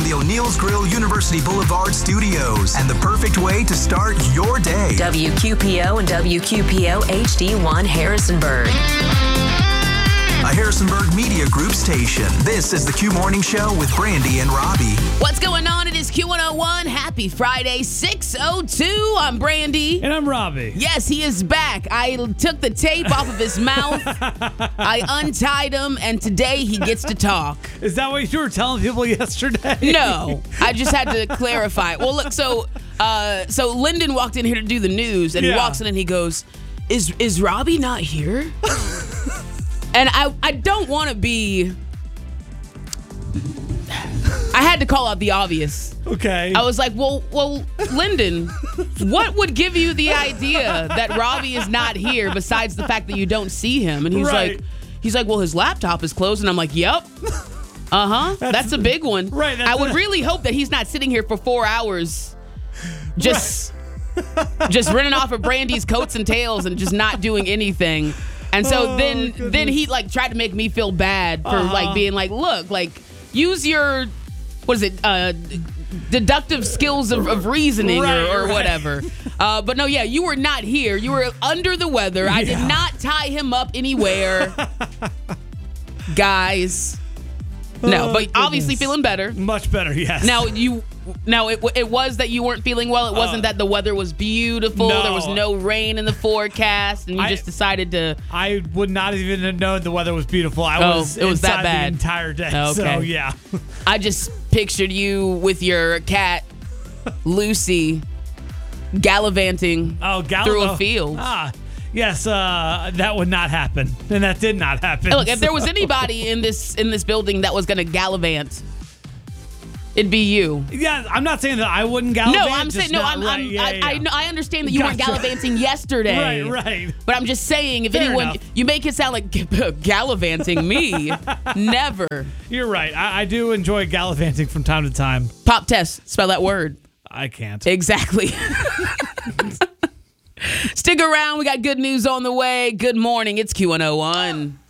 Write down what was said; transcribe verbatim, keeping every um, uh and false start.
from the O'Neill's Grill University Boulevard studios, and the perfect way to start your day. W Q P O and W Q P O H D one Harrisonburg. A Harrisonburg Media Group station. This is the Q Morning Show with Brandy and Robbie. What's going on? It is Q one oh one. Happy Friday, six oh two. I'm Brandy. And I'm Robbie. Yes, he is back. I took the tape off of his mouth. I untied him, and today he gets to talk. Is that what you were telling people yesterday? No, I just had to clarify. Well, look, so uh, so Lyndon walked in here to do the news, and Yeah. he walks in and he goes, is is Robbie not here? And I, I don't want to be... I had to call out the obvious. Okay. I was like, well, well, Lyndon, what would give you the idea that Robbie is not here besides the fact that you don't see him? And he's Right. like, he's like, well, his laptop is closed. And I'm like, yep. Uh-huh. That's, that's a big one. Right, that's I would a- really hope that he's not sitting here for four hours just, just running off of Brandy's coats and tails and just not doing anything. And so Oh, then goodness. then he like tried to make me feel bad for Uh-huh. like being like, look, like use your, what is it, uh, deductive skills of, of reasoning Right, or, or right. whatever. Uh, but no, yeah, you were not here. You were under the weather. I did Yeah. not tie him up anywhere. Guys. No, Oh, but obviously goodness. feeling better. Much better, yes. Now you, now it it was that you weren't feeling well. It wasn't Uh, that the weather was beautiful. no. There was no rain in the forecast, and you I- just decided to. I would not even have known the weather was beautiful. I Oh, was it was that inside bad. the entire day. Okay. So, yeah. I just pictured you with your cat Lucy gallivanting Oh, Gallo. through a field. Ah, yes, uh, that would not happen. And that did not happen. Hey, look, if there so- was anybody in this in this building that was going to gallivant, it'd be you. Yeah, I'm not saying that I wouldn't gallivant. No, I'm just saying no. not I'm, right. I'm, yeah, I, yeah. I, know- I understand that you weren't Gotcha. gallivanting yesterday. Right, right. But I'm just saying, if Fair anyone, enough. you make it sound like gallivanting me. Never. You're right. I, I do enjoy gallivanting from time to time. Pop test. Spell that word. I can't. Exactly. Stick around. We got good news on the way. Good morning. It's Q one oh one.